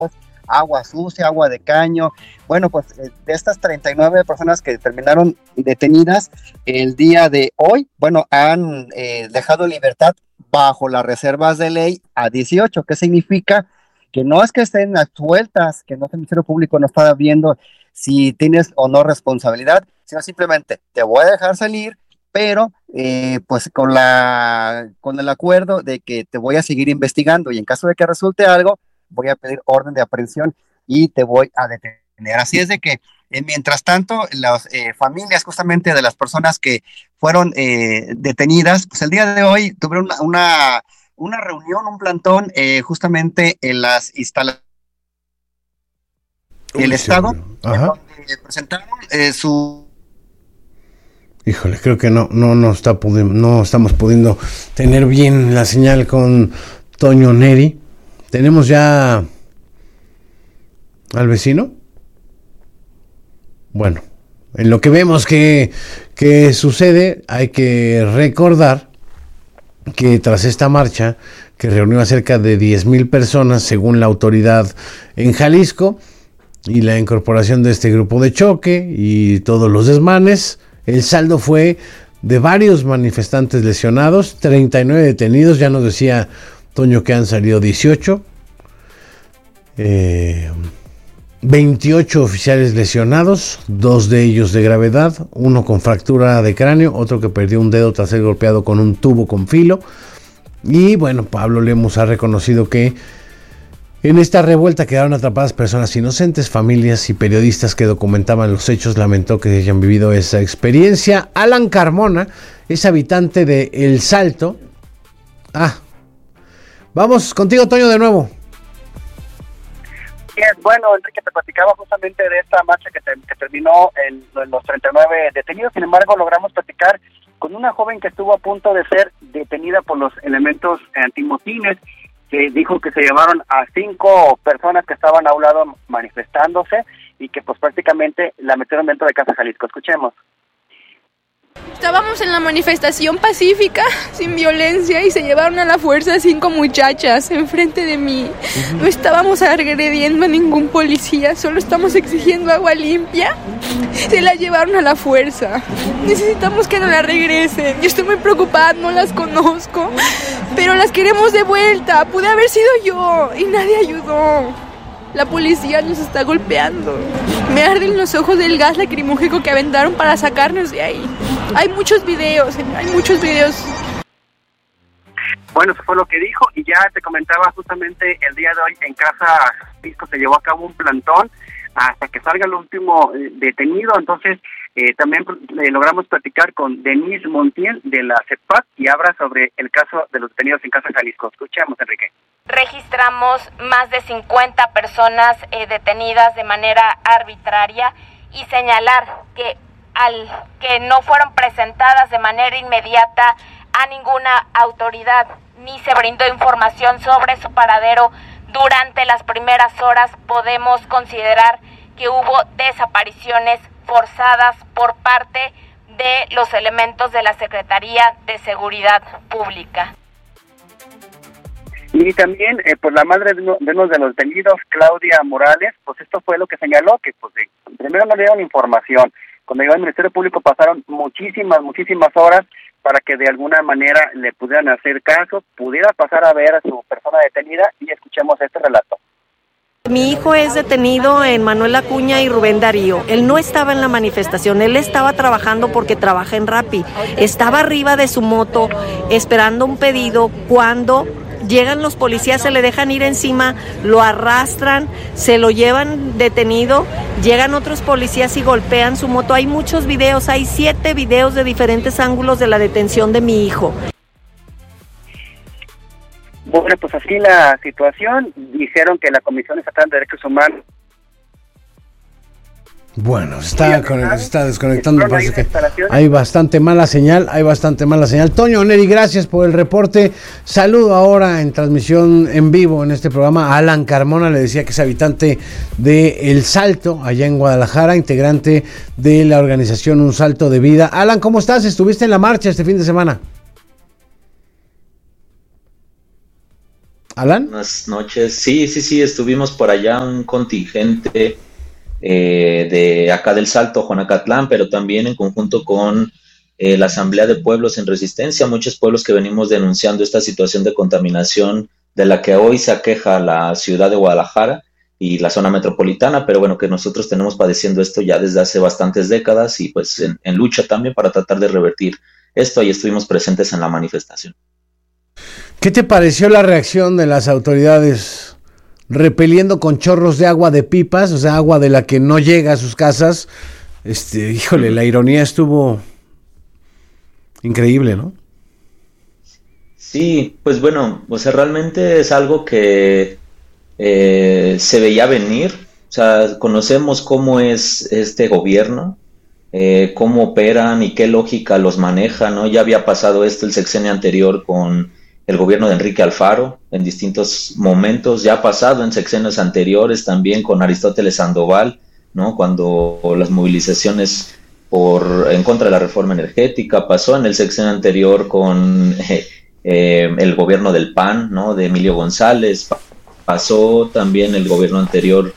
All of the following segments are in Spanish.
agua sucia, agua de caño. Bueno, pues de estas 39 personas que terminaron detenidas el día de hoy, bueno, han dejado libertad bajo las reservas de ley a 18. ¿Qué significa? Que no es que estén sueltas, que no, el Ministerio Público no está viendo si tienes o no responsabilidad, sino simplemente te voy a dejar salir, pero pues con el acuerdo de que te voy a seguir investigando y en caso de que resulte algo, voy a pedir orden de aprehensión y te voy a detener. Así es de que, mientras tanto, las familias justamente de las personas que fueron detenidas, pues el día de hoy tuvieron una reunión, un plantón, justamente en las instalaciones del Estado, donde presentaron su... Híjole, creo que no estamos pudiendo tener bien la señal con Toño Neri. ¿Tenemos ya al vecino? Bueno, en lo que vemos que sucede, hay que recordar que tras esta marcha, que reunió a cerca de 10,000 personas, según la autoridad en Jalisco, y la incorporación de este grupo de choque y todos los desmanes, el saldo fue de varios manifestantes lesionados, 39 detenidos, ya nos decía Toño que han salido 18, 28 oficiales lesionados, 2 de ellos de gravedad, uno con fractura de cráneo, otro que perdió un dedo tras ser golpeado con un tubo con filo. Y bueno, Pablo Lemos ha reconocido que en esta revuelta quedaron atrapadas personas inocentes, familias y periodistas que documentaban los hechos. Lamentó que hayan vivido esa experiencia. Alan Carmona es habitante de El Salto. Vamos contigo, Toño, de nuevo. Bueno, Enrique, te platicaba justamente de esta marcha que terminó en los 39 detenidos. Sin embargo, logramos platicar con una joven que estuvo a punto de ser detenida por los elementos antimotines, que dijo que se llevaron a 5 personas que estaban a un lado manifestándose y que pues prácticamente la metieron dentro de Casa Jalisco. Escuchemos. Estábamos en la manifestación pacífica, sin violencia, y se llevaron a la fuerza 5 muchachas enfrente de mí. No estábamos agrediendo a ningún policía, solo estamos exigiendo agua limpia. Se la llevaron a la fuerza. Necesitamos que nos la regresen. Yo estoy muy preocupada, no las conozco, pero las queremos de vuelta. Pude haber sido yo y nadie ayudó. La policía nos está golpeando. Me arden los ojos del gas lacrimógeno que aventaron para sacarnos de ahí. Hay muchos videos. Bueno, eso fue lo que dijo, y ya te comentaba justamente el día de hoy en Casa Jalisco se llevó a cabo un plantón hasta que salga el último detenido. Entonces también logramos platicar con Denise Montiel de la CEPAC y habla sobre el caso de los detenidos en Casa Jalisco. Escuchamos, Enrique. Registramos más de 50 personas detenidas de manera arbitraria y señalar que al que no fueron presentadas de manera inmediata a ninguna autoridad ni se brindó información sobre su paradero durante las primeras horas, podemos considerar que hubo desapariciones forzadas por parte de los elementos de la Secretaría de Seguridad Pública. Y también, pues la madre de uno de los detenidos, Claudia Morales, pues esto fue lo que señaló, que pues primero no le dieron información. Cuando llegó al Ministerio Público pasaron muchísimas horas para que de alguna manera le pudieran hacer caso, pudiera pasar a ver a su persona detenida, y escuchemos este relato. Mi hijo es detenido en Manuel Acuña y Rubén Darío. Él no estaba en la manifestación, él estaba trabajando porque trabaja en Rappi. Estaba arriba de su moto esperando un pedido cuando llegan los policías, se le dejan ir encima, lo arrastran, se lo llevan detenido, llegan otros policías y golpean su moto. Hay muchos videos, hay 7 videos de diferentes ángulos de la detención de mi hijo. Bueno, pues así la situación. Dijeron que la Comisión Estatal de Derechos Humanos... Bueno, está desconectando, parece que hay bastante mala señal. Toño Neri, gracias por el reporte. Saludo ahora en transmisión en vivo en este programa a Alan Carmona, le decía que es habitante de El Salto, allá en Guadalajara, integrante de la organización Un Salto de Vida. Alan, ¿cómo estás? ¿Estuviste en la marcha este fin de semana? Alan. Buenas noches. Sí, estuvimos por allá un contingente de acá del Salto, Juanacatlán, pero también en conjunto con la Asamblea de Pueblos en Resistencia, muchos pueblos que venimos denunciando esta situación de contaminación de la que hoy se aqueja la ciudad de Guadalajara y la zona metropolitana, pero bueno, que nosotros tenemos padeciendo esto ya desde hace bastantes décadas y pues en lucha también para tratar de revertir esto, y estuvimos presentes en la manifestación. ¿Qué te pareció la reacción de las autoridades repeliendo con chorros de agua de pipas, o sea, agua de la que no llega a sus casas? Híjole, la ironía estuvo increíble, ¿no? Sí, pues bueno, o sea, realmente es algo que se veía venir. O sea, conocemos cómo es este gobierno, cómo operan y qué lógica los maneja, ¿no? Ya había pasado esto el sexenio anterior con el gobierno de Enrique Alfaro en distintos momentos, ya ha pasado en sexenios anteriores también con Aristóteles Sandoval, ¿no? Cuando las movilizaciones en contra de la reforma energética, pasó en el sexenio anterior con el gobierno del PAN, ¿no? De Emilio González, pasó también el gobierno anterior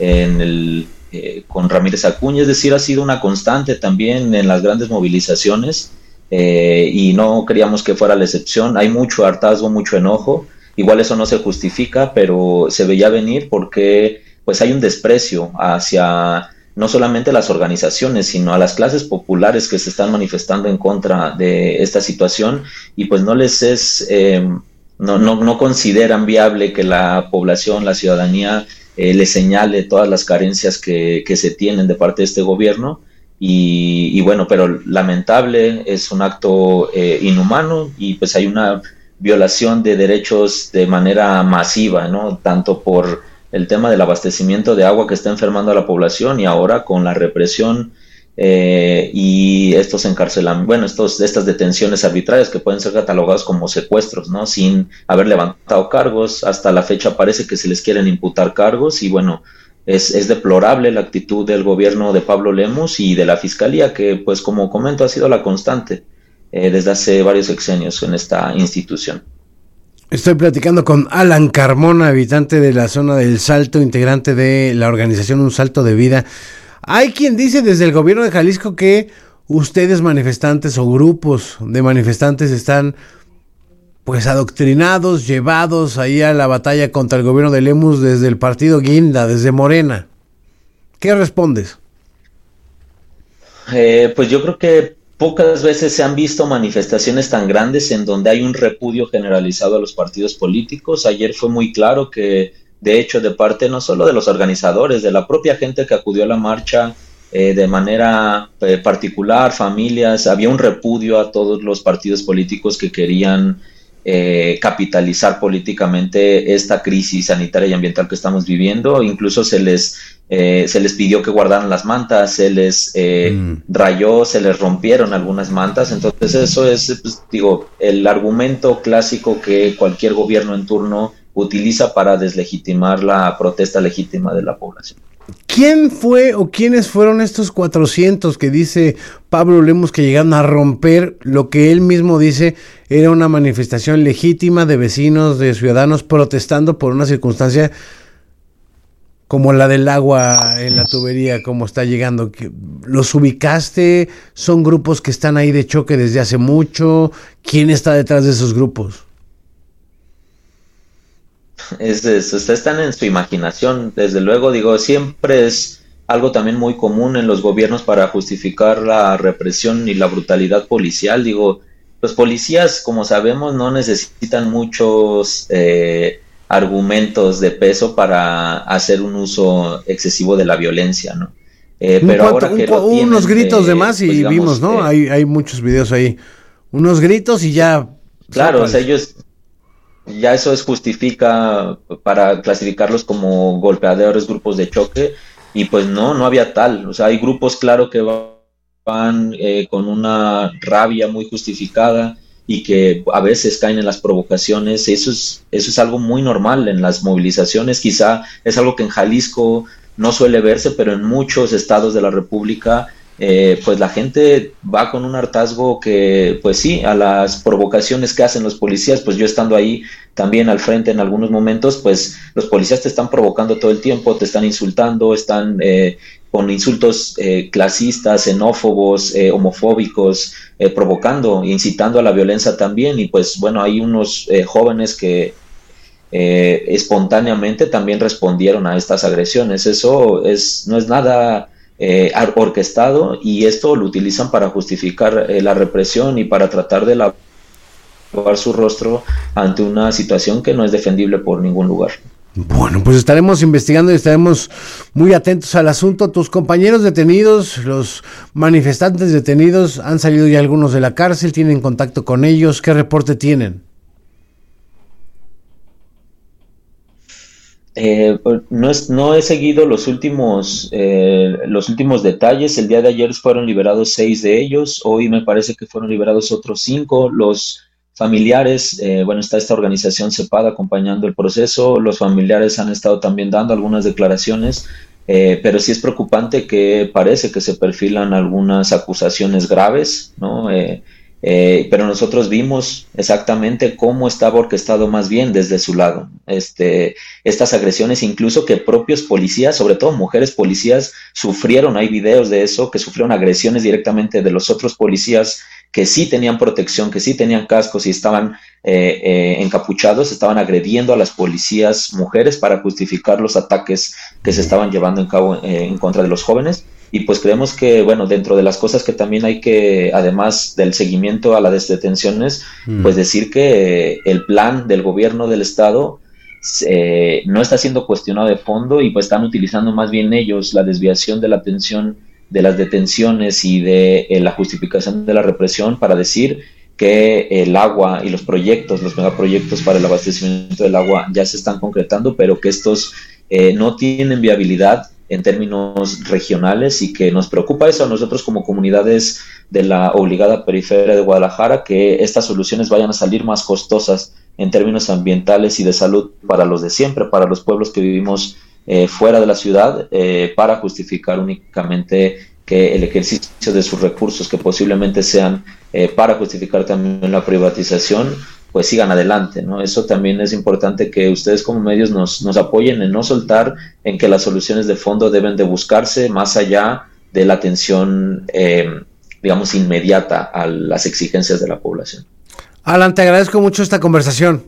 con Ramírez Acuña, es decir, ha sido una constante también en las grandes movilizaciones, y no queríamos que fuera la excepción. Hay mucho hartazgo, mucho enojo, igual eso no se justifica, pero se veía venir porque pues hay un desprecio hacia no solamente las organizaciones, sino a las clases populares que se están manifestando en contra de esta situación, y pues no les es, no consideran viable que la población, la ciudadanía, le señale todas las carencias que se tienen de parte de este gobierno, y bueno, pero lamentable, es un acto inhumano, y pues hay una violación de derechos de manera masiva, ¿no? Tanto por el tema del abastecimiento de agua que está enfermando a la población, y ahora con la represión y estos encarcelamientos, estas detenciones arbitrarias que pueden ser catalogadas como secuestros, ¿no? Sin haber levantado cargos. Hasta la fecha parece que se les quieren imputar cargos, y bueno, es deplorable la actitud del gobierno de Pablo Lemus y de la Fiscalía, que pues como comento ha sido la constante desde hace varios sexenios en esta institución. Estoy platicando con Alan Carmona, habitante de la zona del Salto, integrante de la organización Un Salto de Vida. Hay quien dice desde el gobierno de Jalisco que ustedes manifestantes o grupos de manifestantes están pues adoctrinados, llevados ahí a la batalla contra el gobierno de Lemus desde el partido Guinda, desde Morena. ¿Qué respondes? Pues yo creo que pocas veces se han visto manifestaciones tan grandes en donde hay un repudio generalizado a los partidos políticos. Ayer fue muy claro que, de hecho, de parte no solo de los organizadores, de la propia gente que acudió a la marcha de manera particular, familias, había un repudio a todos los partidos políticos que querían capitalizar políticamente esta crisis sanitaria y ambiental que estamos viviendo. Incluso se les pidió que guardaran las mantas, se les rayó, se les rompieron algunas mantas. Entonces eso es, pues, el argumento clásico que cualquier gobierno en turno utiliza para deslegitimar la protesta legítima de la población. ¿Quién fue o quiénes fueron estos 400 que dice Pablo Lemus que llegaron a romper lo que él mismo dice era una manifestación legítima de vecinos, de ciudadanos protestando por una circunstancia como la del agua en la tubería, como está llegando? ¿Los ubicaste? ¿Son grupos que están ahí de choque desde hace mucho? ¿Quién está detrás de esos grupos? Están en su imaginación, desde luego. Siempre es algo también muy común en los gobiernos para justificar la represión y la brutalidad policial. Los policías, como sabemos, no necesitan muchos argumentos de peso para hacer un uso excesivo de la violencia, ¿no? Pero ahora que unos gritos de más y pues, digamos, vimos, ¿no? Hay muchos videos ahí, unos gritos y ya. Claro, o sea, ellos ya eso justifica para clasificarlos como golpeadores, grupos de choque, y pues no había tal. O sea, hay grupos, claro, que van con una rabia muy justificada y que a veces caen en las provocaciones. Eso es algo muy normal en las movilizaciones. Quizá es algo que en Jalisco no suele verse, pero en muchos estados de la República pues la gente va con un hartazgo que, pues sí, a las provocaciones que hacen los policías, pues yo estando ahí también al frente en algunos momentos, pues los policías te están provocando todo el tiempo, te están insultando, están con insultos clasistas, xenófobos, homofóbicos, provocando, incitando a la violencia también. Y pues bueno, hay unos jóvenes que espontáneamente también respondieron a estas agresiones. Eso no es nada orquestado, y esto lo utilizan para justificar la represión y para tratar de lavar su rostro ante una situación que no es defendible por ningún lugar. Bueno, pues estaremos investigando y estaremos muy atentos al asunto. Tus compañeros detenidos, los manifestantes detenidos, han salido ya algunos de la cárcel, ¿tienen contacto con ellos? ¿Qué reporte tienen? No he seguido los últimos detalles. El día de ayer fueron liberados 6 de ellos, hoy me parece que fueron liberados otros 5. Los familiares, está esta organización CEPAD acompañando el proceso, los familiares han estado también dando algunas declaraciones, pero sí es preocupante que parece que se perfilan algunas acusaciones graves, ¿no? Pero nosotros vimos exactamente cómo estaba orquestado más bien desde su lado. Estas agresiones, incluso que propios policías, sobre todo mujeres policías, sufrieron, hay videos de eso, que sufrieron agresiones directamente de los otros policías que sí tenían protección, que sí tenían cascos y estaban encapuchados, estaban agrediendo a las policías mujeres para justificar los ataques que se estaban llevando a cabo en contra de los jóvenes. Y pues creemos que, dentro de las cosas que también hay que, además del seguimiento a las detenciones, pues decir que el plan del gobierno del estado no está siendo cuestionado de fondo, y pues están utilizando más bien ellos la desviación de la atención de las detenciones y de la justificación de la represión para decir que el agua y los megaproyectos para el abastecimiento del agua ya se están concretando, pero que estos no tienen viabilidad en términos regionales, y que nos preocupa eso a nosotros como comunidades de la obligada periferia de Guadalajara, que estas soluciones vayan a salir más costosas en términos ambientales y de salud para los de siempre, para los pueblos que vivimos fuera de la ciudad, para justificar únicamente que el ejercicio de sus recursos, que posiblemente sean para justificar también la privatización, pues sigan adelante, ¿no? Eso también es importante, que ustedes como medios nos apoyen en no soltar, en que las soluciones de fondo deben de buscarse más allá de la atención, inmediata a las exigencias de la población. Alan, te agradezco mucho esta conversación.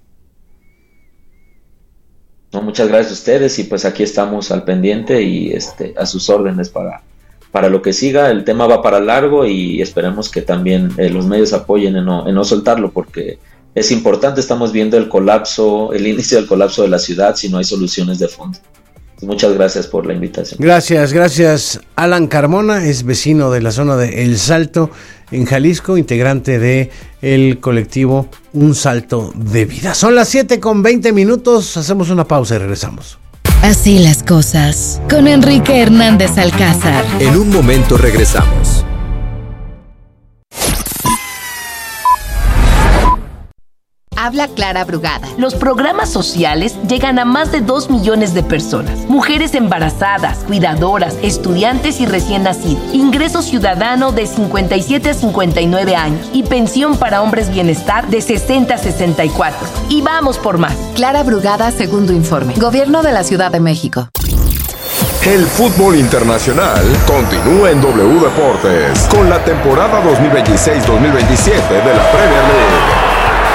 No, muchas gracias a ustedes, y pues aquí estamos al pendiente y a sus órdenes para lo que siga. El tema va para largo, y esperemos que también los medios apoyen en no soltarlo, porque es importante. Estamos viendo el inicio del colapso de la ciudad si no hay soluciones de fondo. Muchas gracias por la invitación. Gracias. Alan Carmona es vecino de la zona de El Salto, en Jalisco, integrante de el colectivo Un Salto de Vida. Son las 7:20, hacemos una pausa y regresamos. Así las cosas, con Enrique Hernández Alcázar. En un momento regresamos. Habla Clara Brugada. Los programas sociales llegan a más de 2 millones de personas. Mujeres embarazadas, cuidadoras, estudiantes y recién nacidos. Ingreso ciudadano de 57 a 59 años. Y pensión para hombres bienestar de 60 a 64. Y vamos por más. Clara Brugada, segundo informe. Gobierno de la Ciudad de México. El fútbol internacional continúa en W Deportes con la temporada 2026-2027 de la Premier League.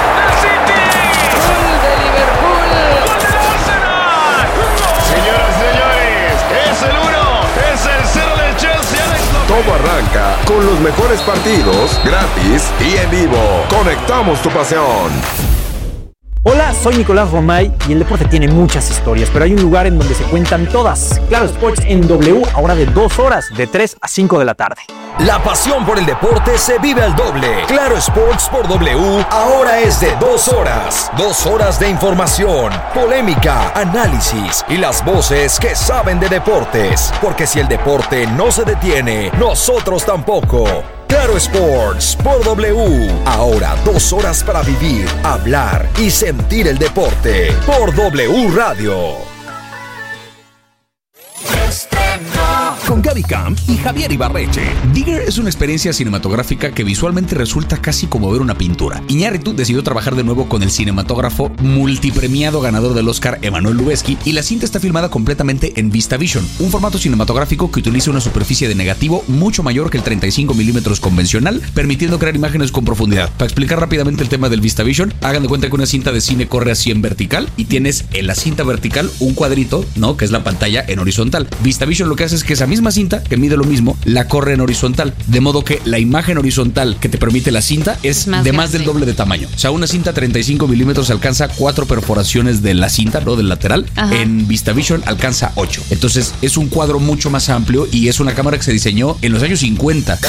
Todo arranca con los mejores partidos, gratis y en vivo. Conectamos tu pasión. Hola, soy Nicolás Romay y el deporte tiene muchas historias, pero hay un lugar en donde se cuentan todas. Claro Sports en W, ahora de 2 horas, de 3 a 5 de la tarde. La pasión por el deporte se vive al doble. Claro Sports por W ahora es de 2 horas. 2 horas de información, polémica, análisis y las voces que saben de deportes. Porque si el deporte no se detiene, nosotros tampoco. Claro Sports por W. Ahora 2 horas para vivir, hablar y sentir el deporte. Por W Radio. Estreno. Con Gaby Camp y Javier Ibarreche. Digger es una experiencia cinematográfica que visualmente resulta casi como ver una pintura. Iñárritu decidió trabajar de nuevo con el cinematógrafo multipremiado ganador del Oscar Emanuel Lubezki, y la cinta está filmada completamente en VistaVision, un formato cinematográfico que utiliza una superficie de negativo mucho mayor que el 35 milímetros convencional, permitiendo crear imágenes con profundidad. Para explicar rápidamente el tema del VistaVision, hagan de cuenta que una cinta de cine corre así en vertical y tienes en la cinta vertical un cuadrito, ¿no? Que es la pantalla en horizontal. VistaVision lo que hace es que esa misma cinta, que mide lo mismo, la corre en horizontal, de modo que la imagen horizontal que te permite la cinta es más del doble de tamaño. O sea, una cinta 35 milímetros alcanza 4 perforaciones de la cinta, ¿no? Del lateral. Ajá. En VistaVision alcanza 8. Entonces es un cuadro mucho más amplio y es una cámara que se diseñó en los años 50.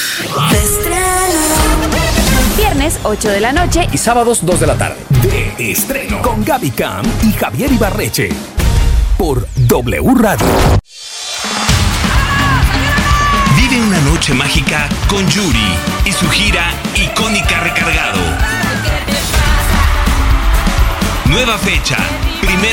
Viernes 8 de la noche y sábados 2 de la tarde. De estreno con Gaby Camp y Javier Ibarreche por W Radio. Vive una noche mágica con Yuri y su gira Icónica Recargado. Nueva fecha, 1